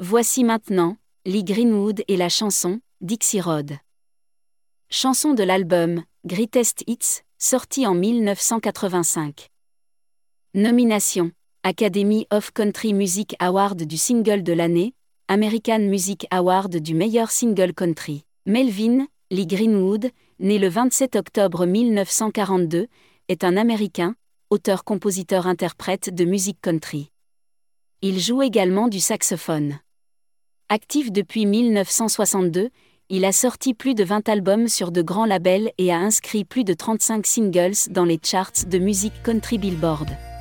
Voici maintenant, Lee Greenwood et la chanson « Dixie Road ». Chanson de l'album « Greatest Hits », sorti en 1985. Nomination: Academy of Country Music Award du single de l'année, American Music Award du meilleur single country. Melvin Lee Greenwood, né le 27 octobre 1942, est un Américain, auteur-compositeur-interprète de musique country. Il joue également du saxophone. Actif depuis 1962, il a sorti plus de 20 albums sur de grands labels et a inscrit plus de 35 singles dans les charts de musique country Billboard.